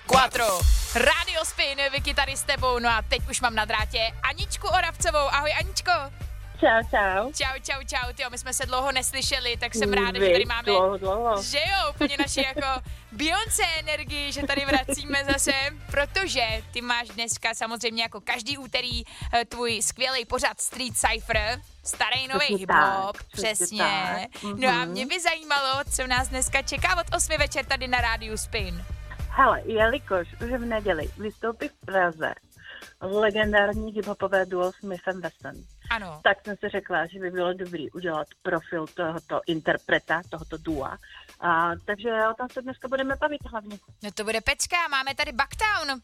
Quattro. Radio Spin, Vicky tady s tebou, no a teď už mám na drátě Aničku Oravcovou. Ahoj Aničko. Čau. Čau, tyjo, my jsme se dlouho neslyšeli, tak jsem ráda, že tady máme, dlouho. že jo, úplně naši jako Beyoncé energii, že tady vracíme zase, protože ty máš dneska samozřejmě jako každý úterý tvůj skvělý pořad Street Cypher, starý nový hip-hop, přesně. No a mě by zajímalo, co nás dneska čeká od 8 večer tady na Rádiu Spin. Hele, jelikož už v neděli vystoupí v Praze legendární hiphopové duo Smith & Wesson. Ano. Tak jsem si řekla, že by bylo dobrý udělat profil tohoto interpreta, tohoto dua. Takže o tom se dneska budeme bavit hlavně. No to bude pecka, máme tady Bucktown.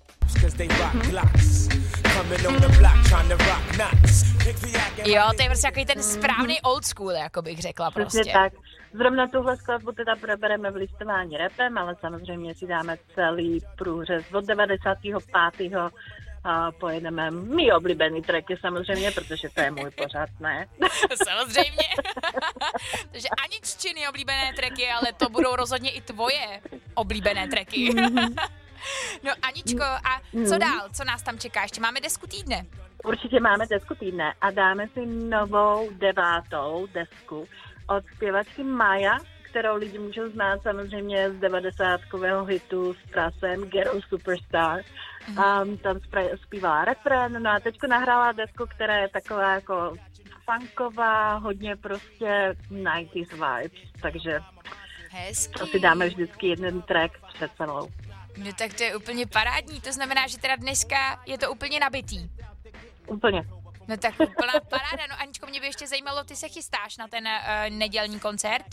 Jo, to je prostě takový ten správný old school, jako bych řekla prostě. Přesně tak. Zrovna tuhle skladbu teda probereme v listování rapem, ale samozřejmě si dáme celý průřez od 95. A pojedeme mý oblíbený tracky samozřejmě, protože to je můj pořad, ne? Samozřejmě. Takže Aniččiny oblíbené tracky, ale to budou rozhodně i tvoje oblíbené tracky. No Aničko, a co dál? Co nás tam čeká? Ještě máme desku týdne. Určitě máme desku týdne a dáme si novou 9. desku od zpěvačky Maya, kterou lidi můžou znát samozřejmě z 90kového hitu s Prasem Ghetto Superstar. Tam zpívala refrén, no a teďko nahrála desku, která je taková jako funková, hodně prostě 90s vibes, takže hezký. To si dáme vždycky jeden track před celou. No tak to je úplně parádní, to znamená, že teda dneska je to úplně nabitý. Úplně. No tak úplná paráda, no Aničko, mě by ještě zajímalo, ty se chystáš na ten nedělní koncert?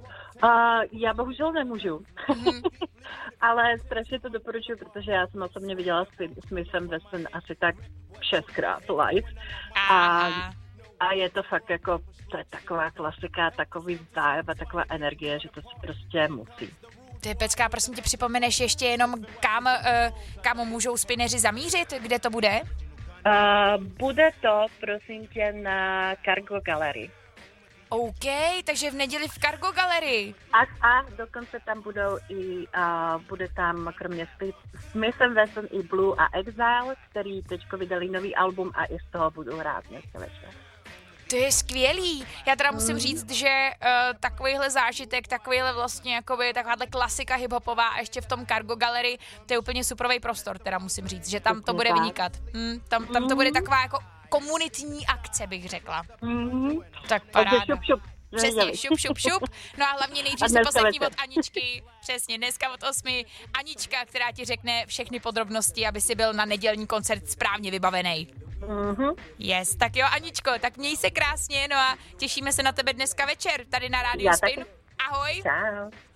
Já bohužel nemůžu, ale strašně to doporučuji, protože já jsem osobně viděla Smith & Wesson asi tak 6krát live a je to fakt jako, to je taková klasika, takový vibe a taková energie, že to si prostě musí. To je pecká, prosím tě, připomeneš ještě jenom, kam můžou spineři zamířit, kde to bude? Bude to, prosím tě, na Cargo Gallery. OK, takže v neděli v Cargo Gallery. A dokonce tam budou i, bude tam kromě Smith & Wesson i Blue a Exile, který teďko vydali nový album a i z toho budu hrát dneska večer. To je skvělý. Já teda musím říct, že takovýhle zážitek, takovýhle vlastně jakoby takováhle klasika hiphopová a ještě v tom Cargo Gallery, to je úplně superový prostor, teda musím říct, že tam to bude vynikat. Tam to bude taková jako komunitní akce, bych řekla. Tak paráda. Přesně, šup. No a hlavně nejdřív se poslechni od Aničky. Přesně, dneska od 8. Anička, která ti řekne všechny podrobnosti, aby si byl na nedělní koncert správně vybavený. Yes, tak jo Aničko, tak měj se krásně, no a těšíme se na tebe dneska večer tady na Rádiu Spin. Ahoj. Čau.